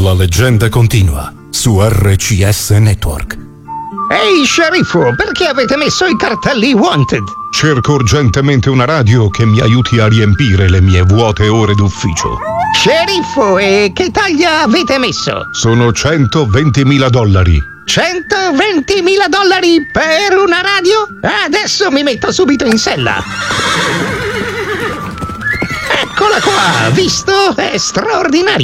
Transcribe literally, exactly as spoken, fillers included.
La leggenda continua su R C S Network. Ehi, sceriffo, perché avete messo i cartelli wanted? Cerco urgentemente una radio che mi aiuti a riempire le mie vuote ore d'ufficio. Sceriffo, e che taglia avete messo? Sono centoventimila dollari. centoventimila dollari per una radio? Adesso mi metto subito in sella. Eccola qua, visto? È straordinario.